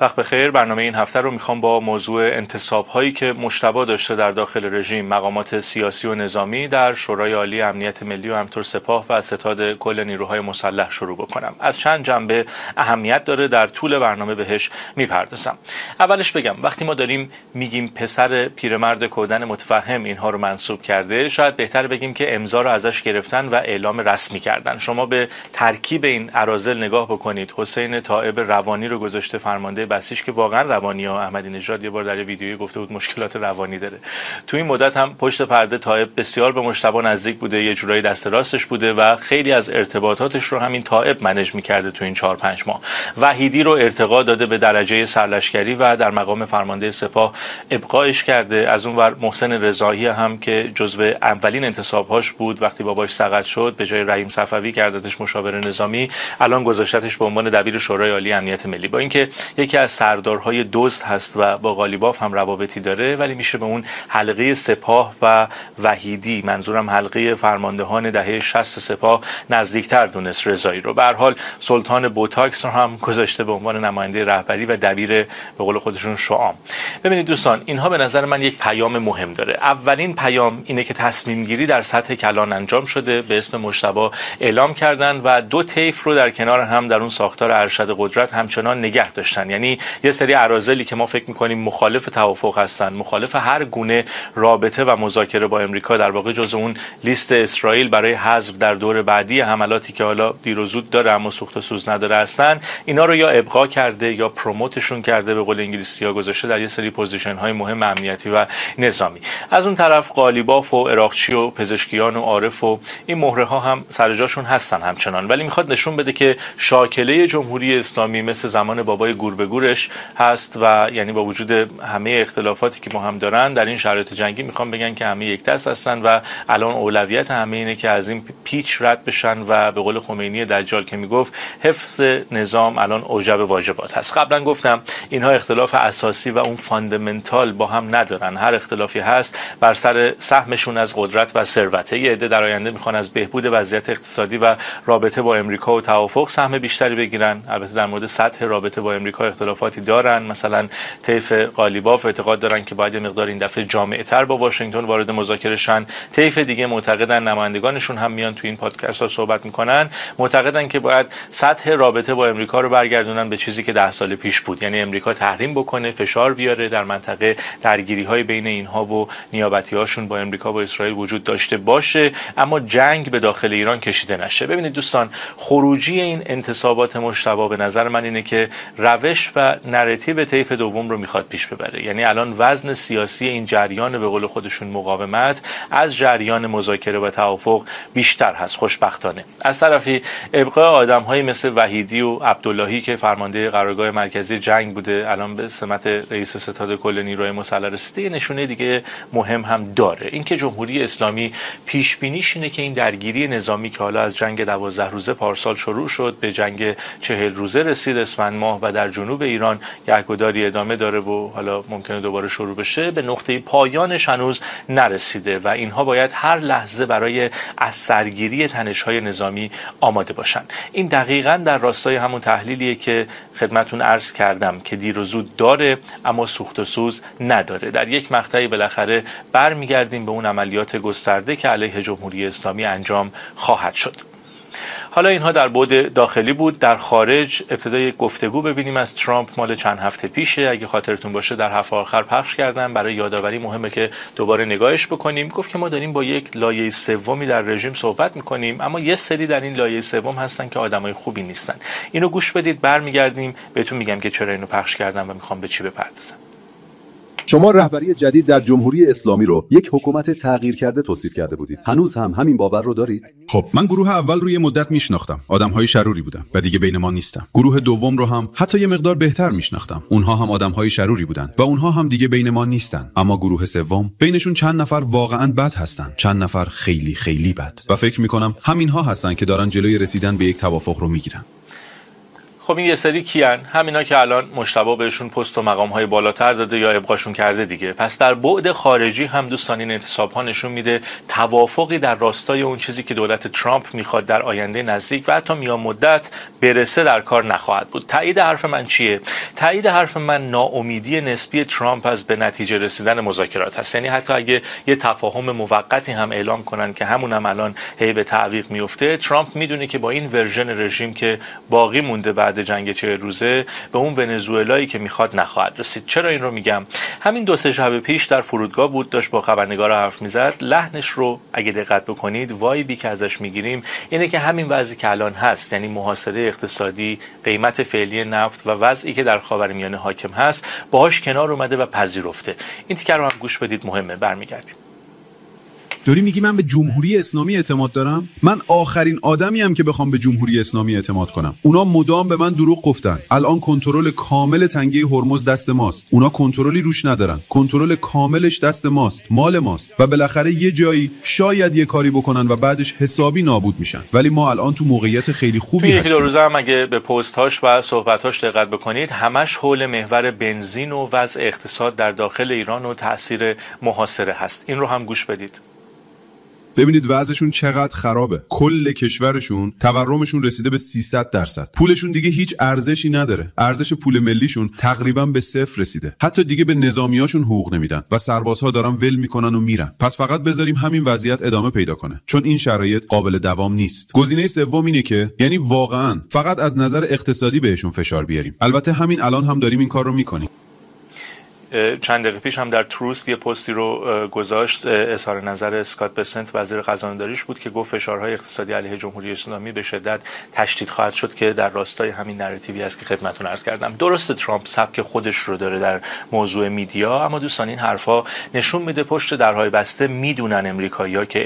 وقت بخیر. برنامه این هفته رو میخوام با موضوع انتصاب‌هایی که مجتبی داشته در داخل رژیم مقامات سیاسی و نظامی در شورای عالی امنیت ملی و همینطور سپاه و ستاد کل نیروهای مسلح شروع بکنم. از چند جنبه اهمیت داره، در طول برنامه بهش میپردازم. اولش بگم وقتی ما داریم میگیم پسر پیرمرد کودن متفهم اینها رو منسوب کرده، شاید بهتر بگیم که امضا رو ازش گرفتن و اعلام رسمی کردن. شما به ترکیب این اراذل نگاه بکنید. حسین طائب روانی رو گذاشته فرمانده بسیج که واقعا روانی ها. احمدی نژاد یه بار در ویدیویی گفته بود مشکلات روانی داره. تو این مدت هم پشت پرده طائب بسیار به مجتبی نزدیک بوده، یه جورایی دست راستش بوده و خیلی از ارتباطاتش رو همین طائب منیج می‌کرده تو این 4-5 ماه. وحیدی رو ارتقا داده به درجه سرلشکری و در مقام فرمانده سپاه ابقاش کرده. از اونور محسن رضایی هم که جزو اولین انتصاب‌هاش بود وقتی باباش سقط شد، به جای رحیم صفوی کردتش مشاور نظامی، الان گذاشتش به عنوان دبیر شورای عالی امنیت ملی. با اینکه یکی از سردارهای دزد هست و با قالیباف هم روابطی داره، ولی میشه به اون حلقه سپاه و وحیدی، منظورم حلقه فرماندهان دهه 60 سپاه، نزدیکتر دونست رضایی رو. به هر حال سلطان بوتاکس رو هم گذاشته به عنوان نماینده رهبری و دبیر به قول خودشون شعام. ببینید دوستان، اینها به نظر من یک پیام مهم داره. اولین پیام اینه که تصمیم گیری در سطح کلان انجام شده، به اسم مجتبی اعلام کردن و دو طیف رو در کنار هم در اون ساختار ارشد قدرت همچنان نگه داشتن. یعنی یه سری اراذلی که ما فکر می‌کنیم مخالف توافق هستن، مخالف هر گونه رابطه و مذاکره با امریکا، در واقع جزء اون لیست اسرائیل برای حذف در دور بعدی حملاتی که حالا دیر و زود داره اما سوخت و سوز نداره هستن، اینا رو یا ابقا کرده یا پروموتشون کرده، به قول انگلیسی‌ها گذاشته در یه سری پوزیشن‌های مهم امنیتی و نظامی. از اون طرف قالیباف و عراقچی و پزشکیان و عارف و این مهره‌ها هم سر جاشون هستن همچنان، ولی میخواد نشون بده که شاکله جمهوری اسلامی مثل زمان بابای گور به گورش هست و یعنی با وجود همه اختلافاتی که ما هم دارن در این شرایط جنگی میخوام بگن که همه یک دست هستن و الان اولویت همه اینه که از این پیچ رد بشن و به قول خمینی دجال که میگفت حفظ نظام الان اوجب واجبات هست. قبلا گفتم اینها اختلاف اساسی و اون فاندامنتال با هم ندارن. هر اختلافی هست بر سر سهمشون از قدرت و ثروت. یه عده در آینده میخوان از بهبود وضعیت اقتصادی و رابطه با امریکا و توافق سهم بیشتری بگیرن. البته در مورد سطح رابطه با امریکا اختلافاتی دارن. مثلا طیف قالیباف اعتقاد دارن که باید مقدار این دفعه جامع‌تر با واشنگتن وارد مذاکره شن. طیف دیگه معتقدن، نمایندگانشون هم میان تو این پادکست ها صحبت میکنن، معتقدن که باید سطح رابطه با امریکا رو برگردونن به چیزی که 10 سال پیش بود. یعنی امریکا تحریم بکنه، فشار بیاره در منطقه، درگیری‌های بین اینها و نیابتی‌هاشون با امریکا و اسرائیل وجود داشته باشه، اما جنگ به داخل ایران کشیده نشه. ببینید دوستان، خروجی این انتصابات مجتبی به نظر من اینه که روش و نراتیو طیف دوم رو میخواد پیش ببره. یعنی الان وزن سیاسی این جریان به قول خودشون مقاومت از جریان مذاکره و توافق بیشتر هست خوشبختانه. از طرفی ابقاء آدم‌های مثل وحیدی و عبداللهی که فرمانده قرارگاه مرکزی جنگ بوده، الان به سمت رئیس ستاد کل نیروهای مسلح رسیده، نشونه دیگه مهم هم داره. اینکه جمهوری اسلامی پیش بینیش اینه که این درگیری نظامی که حالا از جنگ 12 روزه پارسال شروع شد به جنگ 40 روزه رسید اسفند ماه و در جنوب ایران گهگداری ادامه داره و حالا ممکنه دوباره شروع بشه، به نقطه پایانش هنوز نرسیده و اینها باید هر لحظه برای از سرگیری تنش‌های نظامی آماده باشن. این دقیقاً در راستای همون تحلیلیه که خدمتتون عرض کردم که دیر و زود داره اما سوخت و سوز نداره. در یک مقطعی بالاخره برمیگردیم به اون عملیات گسترده که علیه جمهوری اسلامی انجام خواهد شد. حالا اینها در بعد داخلی بود. در خارج ابتدای گفتگو ببینیم از ترامپ مال چند هفته پیشه. اگه خاطرتون باشه در هفته آخر پخش کردم، برای یادآوری مهمه که دوباره نگاهش بکنیم. گفت که ما داریم با یک لایه سومی در رژیم صحبت میکنیم، اما یه سری در این لایه سوم هستن که آدمای خوبی نیستن. اینو گوش بدید، برمیگردیم بهتون میگم که چرا اینو پخش کردم و میخوام به چی بپردازم. شما رهبری جدید در جمهوری اسلامی رو یک حکومت تغییر کرده توصیف کرده بودید. هنوز هم همین باور رو دارید؟ خب من گروه اول رو یه مدت میشناختم، آدم‌های شروری بودن و دیگه بین ما نیستن. گروه دوم رو هم حتی یه مقدار بهتر میشناختم، اونها هم آدم‌های شروری بودن و اونها هم دیگه بین ما نیستن. اما گروه سوم، بینشون چند نفر واقعاً بد هستن، چند نفر خیلی خیلی بد، و فکر می‌کنم همین‌ها هستن که دارن جلوی رسیدن به یک توافق رو میگیرن. خب این یه سری کیان؟ همینا که الان مجتبی بهشون پست و مقام‌های بالاتر داده یا ابقاشون کرده دیگه. پس در بعد خارجی هم دوستان این انتصاب‌ها نشون میده توافقی در راستای اون چیزی که دولت ترامپ میخواد در آینده نزدیک و حتی میان مدت برسه در کار نخواهد بود. تایید حرف من چیه؟ تایید حرف من ناامیدی نسبی ترامپ از به نتیجه رسیدن مذاکرات هست. یعنی حتی اگه یه تفاهم موقتی هم اعلام کنن که همون هم الان هی به تعویق میفته، ترامپ میدونه که با این ورژن رژیم که باقی مونده بعد جنگ 40 روزه به اون ونزوئلایی که میخواد نخواهد رسید. چرا این رو میگم؟ همین 2-3 شب پیش در فرودگاه بود، داشت با خبرنگارا حرف میزد. لحنش رو اگه دقت بکنید، وایبی که ازش میگیریم اینه که همین وضعی که الان هست، یعنی محاصره اقتصادی، قیمت فعلی نفت و وضعی که در خاورمیانه حاکم هست، باهاش کنار اومده و پذیرفته. این تیکر رو هم گوش بدید، مهمه. برمیگردیم. داری میگی من به جمهوری اسلامی اعتماد دارم؟ من آخرین آدمیم که بخوام به جمهوری اسلامی اعتماد کنم. اونا مدام به من دروغ گفتن. الان کنترل کامل تنگه هرمز دست ماست. اونا کنترلی روش ندارن. کنترل کاملش دست ماست، مال ماست. و بالاخره یه جایی شاید یه کاری بکنن و بعدش حسابی نابود میشن. ولی ما الان تو موقعیت خیلی خوبی هستیم. 2 روزه هم اگه به پست‌هاش و صحبت‌هاش دقت بکنید، همش حول محور بنزین و وضع اقتصاد در داخل ایران و تاثیر محاصره هست. این رو هم گوش بدید. ببینید وضعشون چقدر خرابه. کل کشورشون تورمشون رسیده به 300%. پولشون دیگه هیچ ارزشی نداره. ارزش پول ملیشون تقریبا به 0 رسیده. حتی دیگه به نظامیاشون حقوق نمیدن و سربازها دارن ول میکنن و میرن. پس فقط بذاریم همین وضعیت ادامه پیدا کنه، چون این شرایط قابل دوام نیست. گزینه سوم اینه که یعنی واقعا فقط از نظر اقتصادی بهشون فشار بیاریم. البته همین الان هم داریم این کار رو میکنیم. چند دقیقه پیش هم در تروست یه پستی رو گذاشت، اظهار نظر اسکات بسنت وزیر خزانه‌داریش بود که گفت فشارهای اقتصادی علیه جمهوری اسلامی به شدت تشدید خواهد شد که در راستای همین نراتیوی است که خدمتتون عرض کردم. درسته ترامپ سبک خودش رو داره در موضوع میدیا، اما دوستان این حرفا نشون میده پشت درهای بسته میدونن امریکایی‌ها که